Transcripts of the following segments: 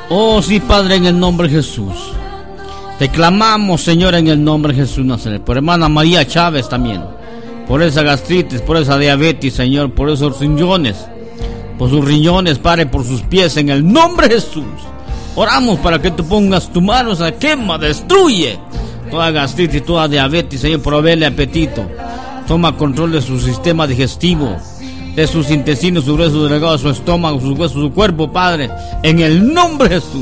Oh sí, Padre, en el nombre de Jesús. Te clamamos, Señor, en el nombre de Jesús Nazaret. Por hermana María Chávez también. Por esa gastritis, por esa diabetes, Señor. Por esos riñones. Por sus riñones, Padre, por sus pies. En el nombre de Jesús. Oramos para que tú pongas tu mano, esa quema, destruye toda gastritis, toda diabetes, Señor. Provéele apetito. Toma control de su sistema digestivo, de sus intestinos, sus huesos delgados, su estómago, sus huesos, su cuerpo, Padre. En el nombre de Jesús.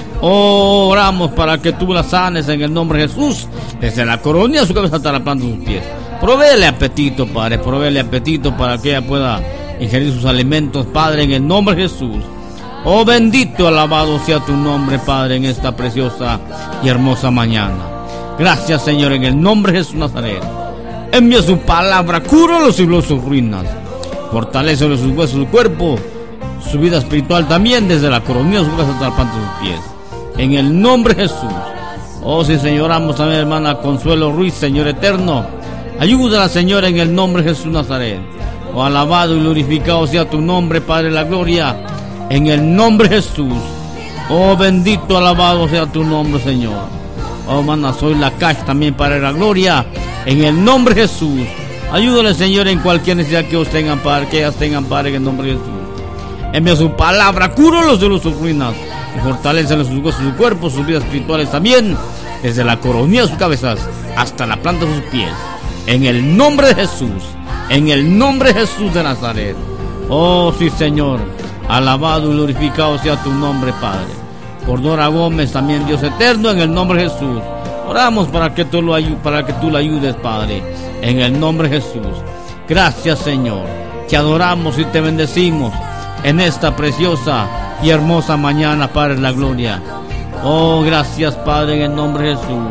Oramos para que tú la sanes en el nombre de Jesús, desde la coronilla de su cabeza hasta la planta de sus pies. Provéele apetito, Padre, provéele apetito para que ella pueda ingerir sus alimentos, Padre, en el nombre de Jesús. Oh bendito, alabado sea tu nombre, Padre, en esta preciosa y hermosa mañana. Gracias, Señor, en el nombre de Jesús Nazaret. Envía su palabra, cúralos y los sus ruinas. Fortalécelos sus huesos, su cuerpo, su vida espiritual también, desde la coronilla de su cabeza hasta la planta de sus pies. En el nombre de Jesús. Oh sí, Señor, oramos también, hermana Consuelo Ruiz, Señor eterno. Ayúdala, Señor, en el nombre de Jesús Nazaret. Oh, alabado y glorificado sea tu nombre, Padre de la gloria. En el nombre de Jesús. Oh, bendito, alabado sea tu nombre, Señor. Oh, hermana, soy la Cash también, Padre de la gloria. En el nombre de Jesús. Ayúdale, Señor, en cualquier necesidad que ellos tengan, Padre, que ellas tengan, Padre, en el nombre de Jesús. Envía su palabra, cúralos de sus ruinas y fortalécelos sus huesos, su cuerpo, sus vidas espirituales también, desde la coronilla de sus cabezas hasta la planta de sus pies. En el nombre de Jesús, en el nombre de Jesús de Nazaret. Oh sí, Señor, alabado y glorificado sea tu nombre, Padre. Por Dora Gómez también, Dios eterno, en el nombre de Jesús. Oramos para que tú lo ayudes, Padre, en el nombre de Jesús. Gracias, Señor. Te adoramos y te bendecimos en esta preciosa y hermosa mañana, Padre de la gloria. Oh, gracias, Padre, en el nombre de Jesús.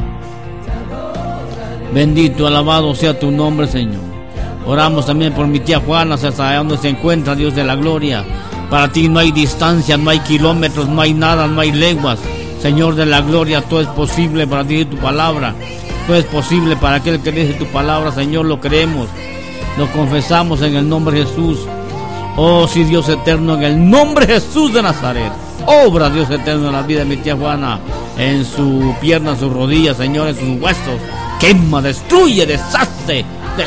Bendito, alabado sea tu nombre, Señor. Oramos también por mi tía Juana, hasta allá donde se encuentra, Dios de la gloria. Para ti no hay distancia, no hay kilómetros, no hay nada, no hay lenguas. Señor de la gloria, todo es posible para ti y tu palabra. Todo es posible para aquel que dice tu palabra, Señor, lo creemos. Lo confesamos en el nombre de Jesús. Oh, sí, Dios eterno, en el nombre de Jesús de Nazaret. Obra, Dios eterno, en la vida de mi tía Juana, en su pierna, en sus rodillas, Señor, en sus huesos. Quema, destruye, deshace,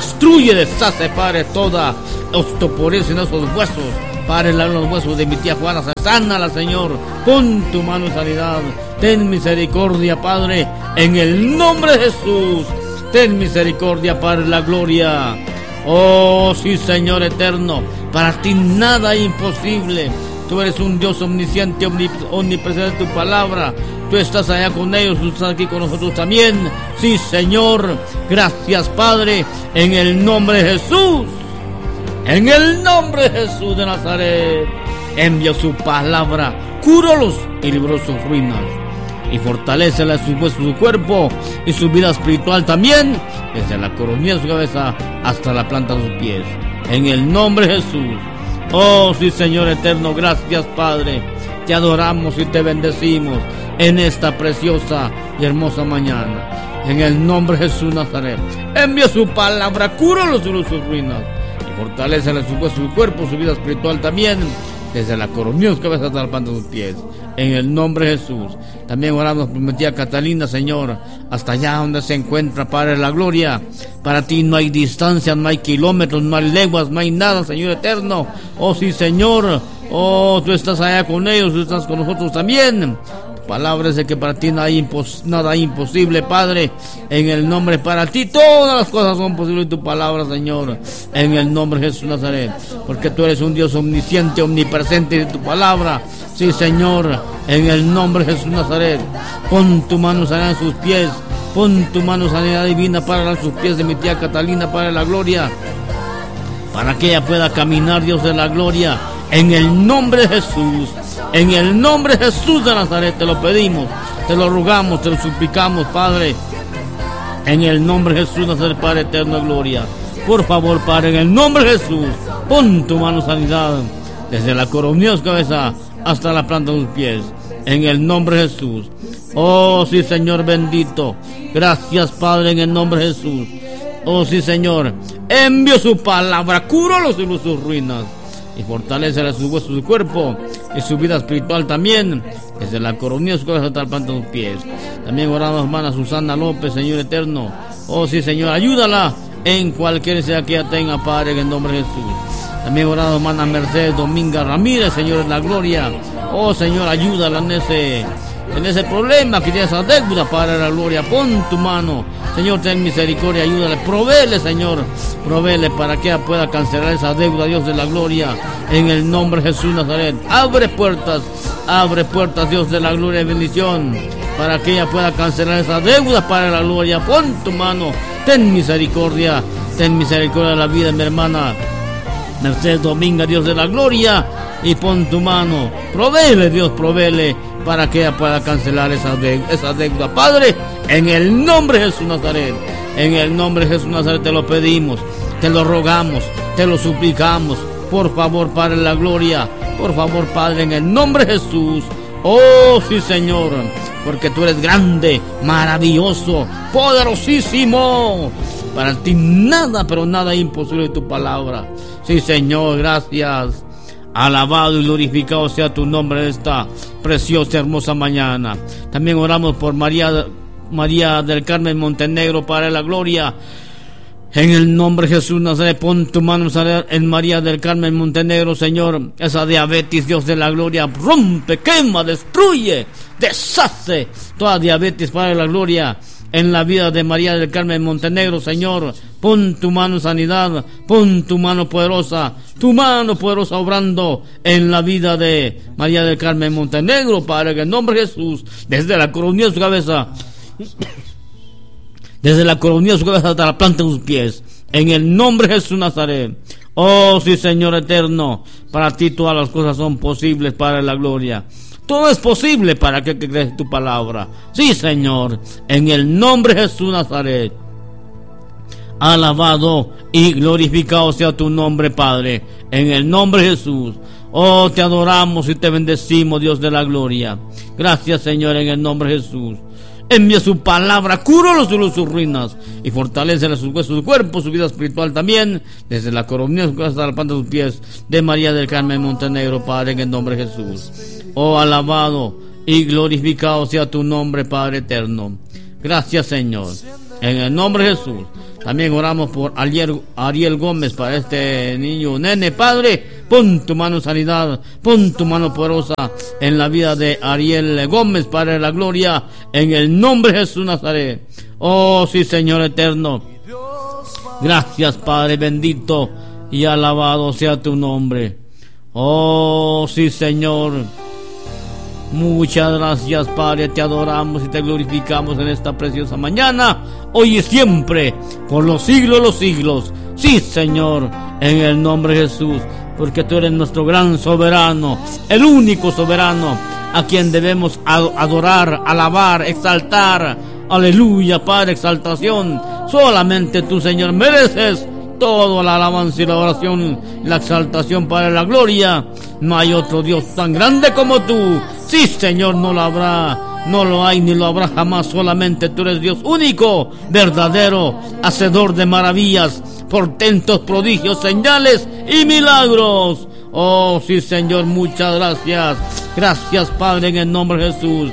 Padre, toda osteoporosis en esos huesos. Padre, los huesos de mi tía Juana, sánala, Señor, con tu mano de sanidad. Ten misericordia, Padre, en el nombre de Jesús. Ten misericordia, Padre, la gloria. Oh, sí, Señor eterno, para ti nada es imposible. Tú eres un Dios omnisciente, omnipresente en tu palabra. Tú estás allá con ellos, tú estás aquí con nosotros también. Sí, Señor. Gracias, Padre, en el nombre de Jesús. En el nombre de Jesús de Nazaret. Envía su palabra, cúralos y libró sus ruinas. Y fortalécela sus huesos, su cuerpo y su vida espiritual también, desde la coronilla de su cabeza hasta la planta de sus pies. En el nombre de Jesús. Oh, sí, Señor eterno, gracias, Padre. Te adoramos y te bendecimos en esta preciosa y hermosa mañana. En el nombre de Jesús Nazaret. Envía su palabra, cúralos y sus ruinas. Y fortalécela sus huesos, su cuerpo, su vida espiritual también, desde la coronilla de su cabeza hasta la planta de sus pies. En el nombre de Jesús. También oramos por mi tía Catalina, Señor, hasta allá donde se encuentra, Padre de la gloria. Para ti no hay distancia, no hay kilómetros, no hay lenguas, no hay nada, Señor eterno. Oh sí, Señor. Oh, tú estás allá con ellos, tú estás con nosotros también. Tu palabra es de que para ti nada hay imposible, Padre. En el nombre, para ti todas las cosas son posibles en tu palabra, Señor. En el nombre de Jesús Nazaret. Porque tú eres un Dios omnisciente, omnipresente de tu palabra. Sí, Señor, en el nombre de Jesús Nazaret. Pon tu mano sanidad en sus pies. Pon tu mano sanidad divina para sus pies de mi tía Catalina, Padre de la gloria. Para que ella pueda caminar, Dios de la gloria. En el nombre de Jesús. En el nombre de Jesús de Nazaret te lo pedimos, te lo rogamos, te lo suplicamos, Padre. En el nombre de Jesús Nazaret, Padre eterno de gloria. Por favor, Padre, en el nombre de Jesús, pon tu mano sanidad desde la coronilla de su cabeza hasta la planta de sus pies. En el nombre de Jesús. Oh, sí, Señor bendito. Gracias, Padre, en el nombre de Jesús. Oh, sí, Señor. Envío su palabra, cúralos y sus ruinas. Y fortalece sus huesos, su cuerpo, y su vida espiritual también, desde la coronilla de su cabeza hasta la planta de sus pies. También oramos, hermana Susana López, Señor eterno. Oh sí, Señor, ayúdala en cualquier sea que ella tenga, Padre, en el nombre de Jesús. También oramos, hermana Mercedes Dominga Ramírez, Señor en la gloria. Oh Señor, ayúdala en ese problema que tiene esa deuda, Padre de la gloria. Pon tu mano, Señor, ten misericordia, ayúdale, provéele, Señor, provéele para que ella pueda cancelar esa deuda, Dios de la gloria, en el nombre de Jesús Nazaret. Abre puertas, Dios de la gloria y bendición, para que ella pueda cancelar esa deuda, Padre de la gloria. Pon tu mano, ten misericordia de la vida de mi hermana Mercedes Dominga, Dios de la gloria, y pon tu mano, provéele, Dios, provéele, para que ella pueda cancelar esa deuda, Padre, en el nombre de Jesús Nazaret. En el nombre de Jesús Nazaret te lo pedimos, te lo rogamos, te lo suplicamos. Por favor, Padre de la gloria, por favor, Padre, en el nombre de Jesús. Oh sí, Señor, porque tú eres grande, maravilloso, poderosísimo. Para ti nada, pero nada es imposible de tu palabra. Sí, Señor, gracias. Alabado y glorificado sea tu nombre en esta preciosa, hermosa mañana. También oramos por María del Carmen Montenegro, Padre de la gloria. En el nombre de Jesús Nazaret, pon tu mano en María del Carmen Montenegro, Señor. Esa diabetes, Dios de la gloria, rompe, quema, destruye, deshace toda diabetes, Padre de la gloria, en la vida de María del Carmen Montenegro, Señor. Pon tu mano sanidad, pon tu mano poderosa obrando en la vida de María del Carmen Montenegro, Padre, en el nombre de Jesús, desde la coronilla de su cabeza, hasta la planta de sus pies, en el nombre de Jesús Nazaret. Oh sí, Señor eterno, para ti todas las cosas son posibles, Padre de la gloria. Todo es posible para aquel que cree tu palabra. Sí, Señor, en el nombre de Jesús Nazaret. Alabado y glorificado sea tu nombre, Padre, en el nombre de Jesús. Oh, te adoramos y te bendecimos, Dios de la gloria. Gracias, Señor, en el nombre de Jesús. Envía su palabra, cúralos de sus ruinas y fortalécele sus huesos, su cuerpo, su vida espiritual también, desde la coronilla hasta la planta de sus pies, de María del Carmen Montenegro, Padre, en el nombre de Jesús. Oh, alabado y glorificado sea tu nombre, Padre eterno. Gracias, Señor, en el nombre de Jesús. También oramos por Ariel Gómez, para este niño, nene, Padre. Pon tu mano sanidad, pon tu mano poderosa en la vida de Ariel Gómez, Padre de la gloria, en el nombre de Jesús Nazaret. Oh sí, Señor eterno. Gracias, Padre bendito y alabado sea tu nombre. Oh sí, Señor. Muchas gracias, Padre, te adoramos y te glorificamos en esta preciosa mañana, hoy y siempre, por los siglos de los siglos. Sí, Señor, en el nombre de Jesús, porque tú eres nuestro gran soberano, el único soberano, a quien debemos adorar, alabar, exaltar. Aleluya, Padre, exaltación. Solamente tú, Señor, mereces toda la alabanza y la oración, la exaltación, Padre, la gloria. No hay otro Dios tan grande como tú. Sí, Señor, no lo habrá, no lo hay ni lo habrá jamás. Solamente tú eres Dios único, verdadero, hacedor de maravillas, portentos, prodigios, señales y milagros. Oh sí, Señor, muchas gracias. Gracias, Padre, en el nombre de Jesús.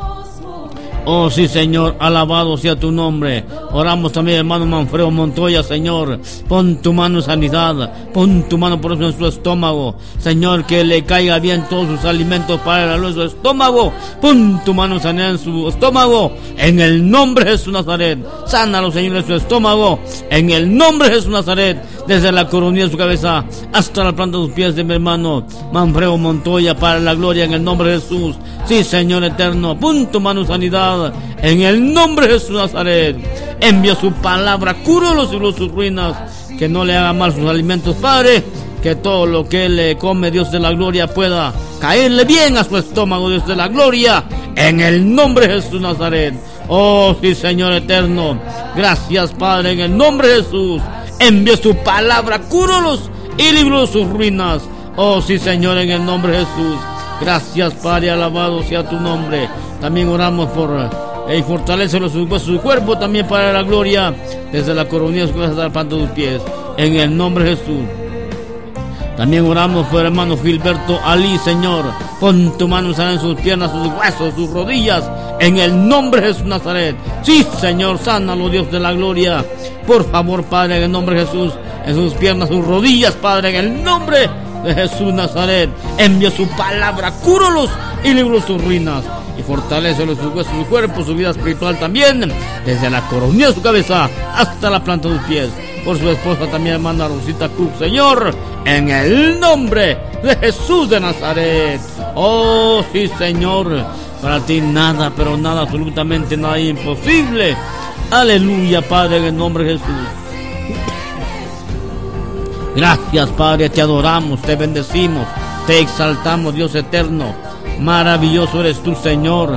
Oh sí, Señor, alabado sea tu nombre. Oramos también, hermano Manfredo Montoya, Señor. Pon tu mano en sanidad, pon tu mano por eso en su estómago, Señor, que le caiga bien todos sus alimentos para la luz de su estómago. Pon tu mano en sanidad en su estómago, en el nombre de Jesús Nazaret. Sánalo, Señor, en su estómago, en el nombre de Jesús Nazaret, desde la coronilla de su cabeza hasta la planta de sus pies, de mi hermano Manfredo Montoya, para la gloria, en el nombre de Jesús. Sí, Señor eterno, pon tu mano en sanidad, en el nombre de Jesús Nazaret. Envía su palabra, cúralos y sus ruinas, que no le haga mal sus alimentos, Padre, que todo lo que él le come, Dios de la gloria, pueda caerle bien a su estómago, Dios de la gloria, en el nombre de Jesús Nazaret. Oh sí, Señor eterno, gracias, Padre, en el nombre de Jesús. Envía su palabra, cúralos y líbralos sus ruinas. Oh sí, Señor, en el nombre de Jesús. Gracias, Padre, alabado sea tu nombre. También oramos por y fortalécelo sus huesos, su cuerpo también, para la gloria, desde la coronilla de su cabeza hasta la planta de sus pies, en el nombre de Jesús. También oramos por el hermano Gilberto Ali, Señor. Pon tu mano sana en sus piernas, sus huesos, sus rodillas, en el nombre de Jesús Nazaret. Sí, Señor, sánalo, Dios de la gloria. Por favor, Padre, en el nombre de Jesús, en sus piernas, sus rodillas, Padre, en el nombre de Jesús Nazaret. Envía su palabra, cúralos y líbralos sus ruinas. Y fortalécelos sus huesos, su cuerpo, su vida espiritual también, desde la coronilla de su cabeza hasta la planta de sus pies. Por su esposa también, hermana Rosita Cruz, Señor, en el nombre de Jesús de Nazaret. Oh, sí, Señor, para ti nada, pero nada, absolutamente nada imposible. Aleluya, Padre, en el nombre de Jesús. Gracias, Padre, te adoramos, te bendecimos, te exaltamos, Dios eterno. Maravilloso eres tú, Señor.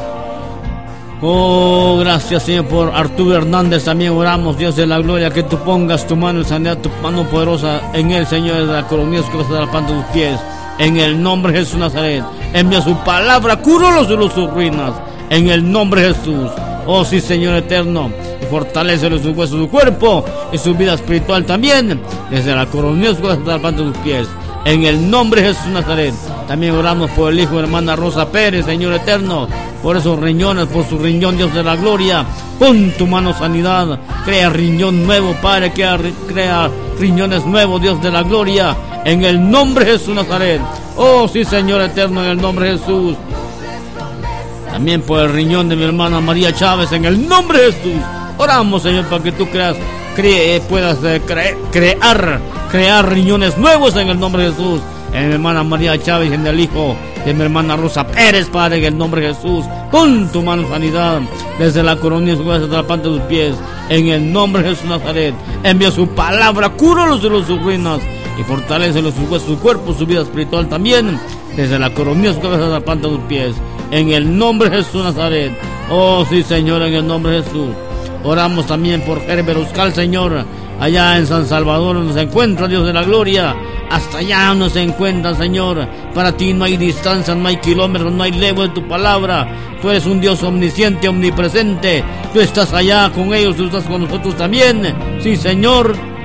Oh, gracias, Señor, por Arturo Hernández. También oramos, Dios de la gloria, que tú pongas tu mano en sanidad, tu mano poderosa en él, Señor, de la coronilla de la planta de tus pies. En el nombre de Jesús Nazaret, envía su palabra, cúralos de sus ruinas. En el nombre de Jesús. Oh, sí, Señor eterno. Y fortalécelos sus huesos, su cuerpo y su vida espiritual también, desde la coronilla hasta la planta de tus pies. En el nombre de Jesús Nazaret. También oramos por el hijo de hermana Rosa Pérez, Señor eterno, por esos riñones, por su riñón, Dios de la gloria. Pon tu mano sanidad, crea riñón nuevo, Padre, crea riñones nuevos, Dios de la gloria, en el nombre de Jesús Nazaret. Oh, sí, Señor eterno, en el nombre de Jesús. También por el riñón de mi hermana María Chávez, en el nombre de Jesús. Oramos, Señor, para que tú puedas crear riñones nuevos en el nombre de Jesús. En mi hermana María Chávez, en el hijo de mi hermana Rosa Pérez, Padre, en el nombre de Jesús. Pon tu mano sanidad desde la coronilla de su cabeza hasta la planta de sus pies. En el nombre de Jesús Nazaret. Envía su palabra, cúralos de sus ruinas y fortalécelos sus huesos, su cuerpo, su vida espiritual también, desde la coronilla de su cabeza hasta la planta de sus pies. En el nombre de Jesús Nazaret. Oh, sí, Señor, en el nombre de Jesús. Oramos también por Herbert Euskal, Señor, allá en San Salvador, donde se encuentra, Dios de la gloria. Hasta allá nos se encuentra, Señor. Para ti no hay distancia, no hay kilómetros, no hay leguas de tu palabra. Tú eres un Dios omnisciente, omnipresente. Tú estás allá con ellos, tú estás con nosotros también. Sí, Señor.